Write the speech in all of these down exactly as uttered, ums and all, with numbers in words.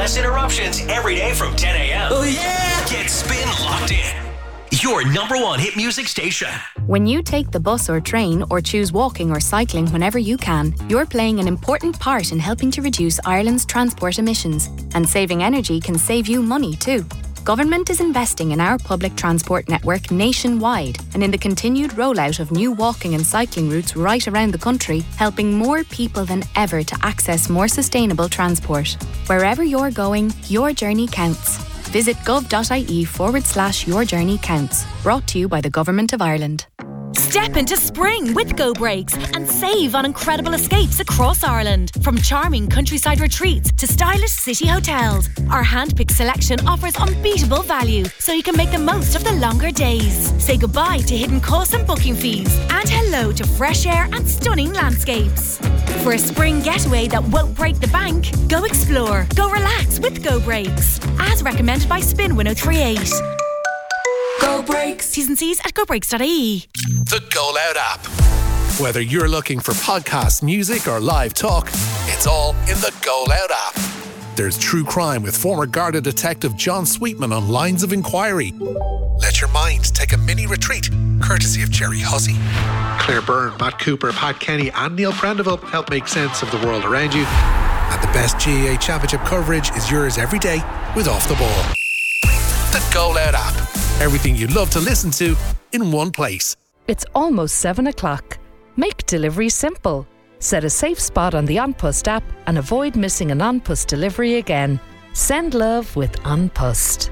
less interruptions every day from ten a.m. Oh yeah! Get Spin Locked In, your number one hit music station. When you take the bus or train or choose walking or cycling whenever you can, you're playing an important part in helping to reduce Ireland's transport emissions. And saving energy can save you money too. Government is investing in our public transport network nationwide and in the continued rollout of new walking and cycling routes right around the country, helping more people than ever to access more sustainable transport. Wherever you're going, your journey counts. Visit gov.ie forward slash your journey counts. Brought to you by the Government of Ireland. Step into spring with Go Breaks and save on incredible escapes across Ireland. From charming countryside retreats to stylish city hotels, our handpicked selection offers unbeatable value so you can make the most of the longer days. Say goodbye to hidden costs and booking fees and hello to fresh air and stunning landscapes. For a spring getaway that won't break the bank, go explore, go relax with Go Breaks. As recommended by Spin one oh three eight. Go Breaks. T's and C's at go breaks dot I E. The Go Loud app. Whether you're looking for podcast, music or live talk, it's all in the Go Loud app. There's true crime with former Garda detective John Sweetman on Lines of Inquiry. Let your mind take a mini retreat, courtesy of Jerry Hussey. Claire Byrne, Matt Cooper, Pat Kenny and Neil Prendeville help make sense of the world around you. And the best G A A Championship coverage is yours every day with Off the Ball. The Go Loud app. Everything you'd love to listen to in one place. It's almost seven o'clock. Make delivery simple. Set a safe spot on the An Post app and avoid missing an An Post delivery again. Send love with An Post.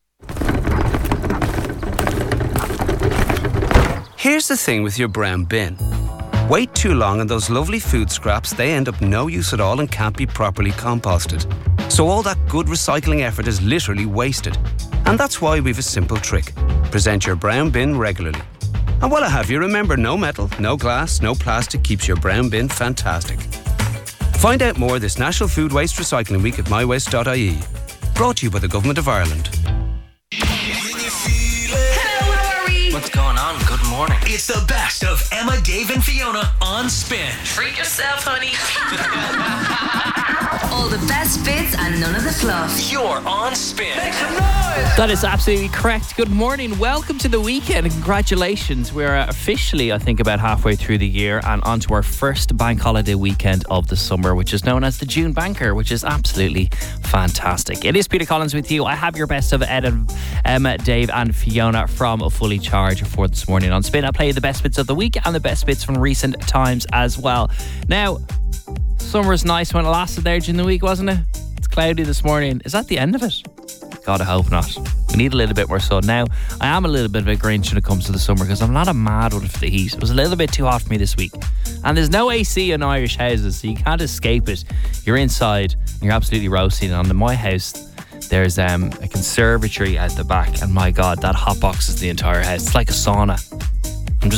Here's the thing with your brown bin. Wait too long and those lovely food scraps, they end up no use at all and can't be properly composted. So all that good recycling effort is literally wasted. And that's why we've a simple trick. Present your brown bin regularly. And while I have you, remember, no metal, no glass, no plastic keeps your brown bin fantastic. Find out more this National Food Waste Recycling Week at my waste dot I E. Brought to you by the Government of Ireland. Hello, how are we? What's going on? Good morning. It's the best of Emma, Dave and Fiona on Spin. Treat yourself, honey. All the best bits and none of the fluff. You're on Spin. Make some noise. That is absolutely correct. Good morning. Welcome to the weekend. Congratulations. We're uh, officially, I think, about halfway through the year and on to our first bank holiday weekend of the summer, which is known as the June Banker, which is absolutely fantastic. It is Peter Collins with you. I have your best of Ed, and Emma, Dave and Fiona from Fully Charged for this morning on Spin. I play you the best bits of the week and the best bits from recent times as well. Now, summer's nice when it lasted there during the week, wasn't it? It's cloudy this morning. Is that the end of it? God, I hope not. We need a little bit more sun. Now, I am a little bit of a Grinch when it comes to the summer because I'm not a mad one for the heat. It was a little bit too hot for me this week. And there's no A C in Irish houses, so you can't escape it. You're inside and you're absolutely roasting. And in my house, there's um, a conservatory at the back, and my God, that hot boxes the entire house. It's like a sauna.